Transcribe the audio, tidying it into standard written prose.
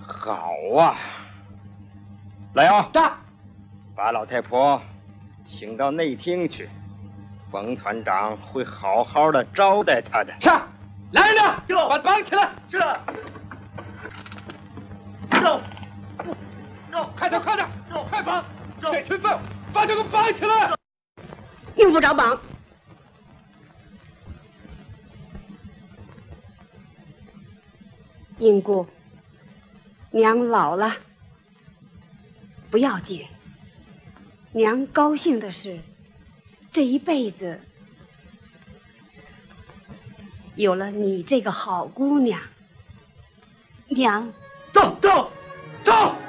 好啊，来啊！ 大， 把老太婆请到内厅去，冯团长会好好的招待她的。 是，来人呐，把他绑起来。 是。走， 快点，快绑！这群废物，把这个绑起来！ 用不着绑。英姑，娘老了，不要紧。娘高兴的是，这一辈子有了你这个好姑娘。娘， 走。